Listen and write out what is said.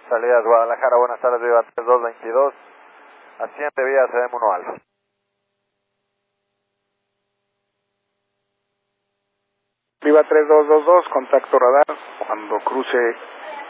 Salidas Guadalajara, buenas tardes, Viva 3222. Asciende vía CDM1 Alfa. Viva 3222, contacto radar, cuando cruce